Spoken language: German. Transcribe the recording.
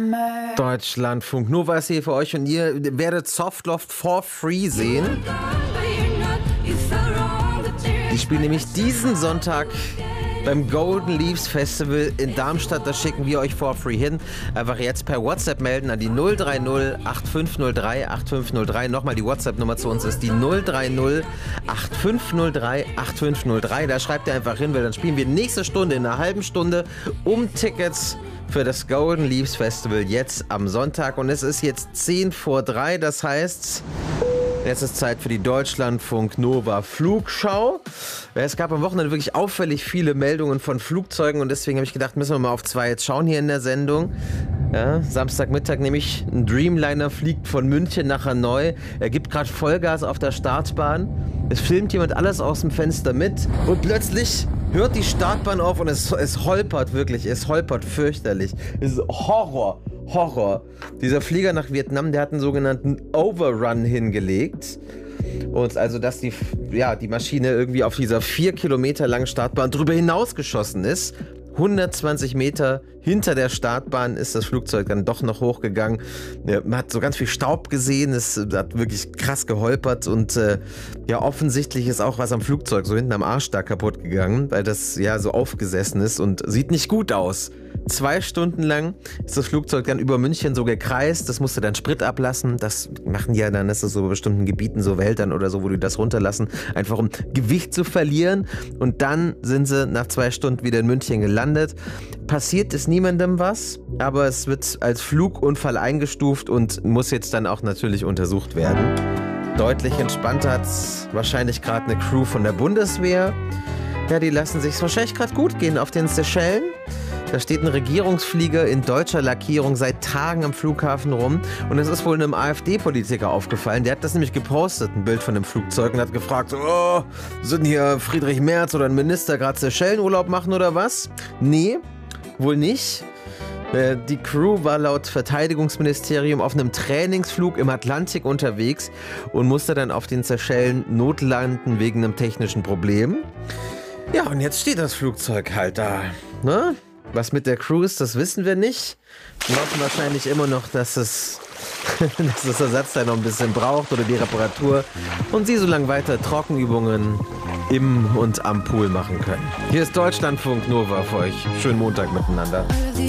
Deutschlandfunk Nova ist hier für euch und ihr werdet Softloft for free sehen. Die spielen nämlich diesen Sonntag beim Golden Leaves Festival in Darmstadt. Das schicken wir euch for free hin. Einfach jetzt per WhatsApp melden an die 030 8503 8503. Nochmal die WhatsApp-Nummer zu uns ist die 030 8503 8503. Da schreibt ihr einfach hin, weil dann spielen wir nächste Stunde in einer halben Stunde um Tickets für das Golden Leaves Festival jetzt am Sonntag. Und es ist jetzt 10 vor 3, das heißt, jetzt ist Zeit für die Deutschlandfunk Nova Flugschau. Es gab am Wochenende wirklich auffällig viele Meldungen von Flugzeugen und deswegen habe ich gedacht, müssen wir mal auf zwei jetzt schauen hier in der Sendung. Ja, Samstagmittag nämlich ein Dreamliner fliegt von München nach Hanoi. Er gibt gerade Vollgas auf der Startbahn. Es filmt jemand alles aus dem Fenster mit und plötzlich hört die Startbahn auf und es holpert wirklich, es holpert fürchterlich. Es ist Horror. Dieser Flieger nach Vietnam, der hat einen sogenannten Overrun hingelegt. Und also, dass die Maschine irgendwie auf dieser 4 Kilometer langen Startbahn drüber hinausgeschossen ist. 120 Meter hinter der Startbahn ist das Flugzeug dann doch noch hochgegangen. Man hat so ganz viel Staub gesehen, es hat wirklich krass geholpert und offensichtlich ist auch was am Flugzeug so hinten am Arsch da kaputt gegangen, weil das ja so aufgesessen ist und sieht nicht gut aus. 2 Stunden lang ist das Flugzeug dann über München so gekreist, das musste dann Sprit ablassen, das machen die ja dann, ist das so bei bestimmten Gebieten, so Wäldern oder so, wo die das runterlassen, einfach um Gewicht zu verlieren und dann sind sie nach 2 Stunden wieder in München gelandet. Passiert ist niemandem was, aber es wird als Flugunfall eingestuft und muss jetzt dann auch natürlich untersucht werden. Deutlich entspannter hat wahrscheinlich gerade eine Crew von der Bundeswehr. Ja, die lassen sich's wahrscheinlich gerade gut gehen auf den Seychellen. Da steht ein Regierungsflieger in deutscher Lackierung seit Tagen am Flughafen rum und es ist wohl einem AfD-Politiker aufgefallen. Der hat das nämlich gepostet, ein Bild von dem Flugzeug und hat gefragt, sind hier Friedrich Merz oder ein Minister gerade Seychellenurlaub machen oder was? Nee, wohl nicht. Die Crew war laut Verteidigungsministerium auf einem Trainingsflug im Atlantik unterwegs und musste dann auf den Seychellen notlanden wegen einem technischen Problem. Ja, und jetzt steht das Flugzeug halt da, ne? Was mit der Crew ist, das wissen wir nicht. Wir hoffen wahrscheinlich immer noch, dass das Ersatzteil noch ein bisschen braucht oder die Reparatur und sie so lange weiter Trockenübungen im und am Pool machen können. Hier ist Deutschlandfunk Nova für euch. Schönen Montag miteinander.